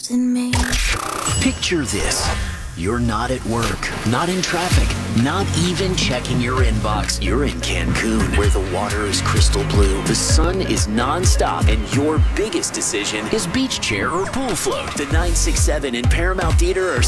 in me. Picture this. You're not at work, not in traffic, not even checking your inbox. You're in Cancun, where the water is crystal blue, the sun is non-stop, and your biggest decision is beach chair or pool float. The 967 and Paramount Theater are